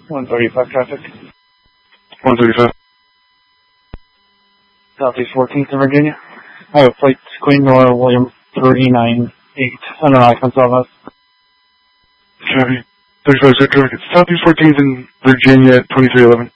135 traffic. 135. Southeast 14th in Virginia. I have flight Queen Nora William 398 under Icon Southwest. Copy. 35 traffic. Southeast 14th in Virginia at 2311.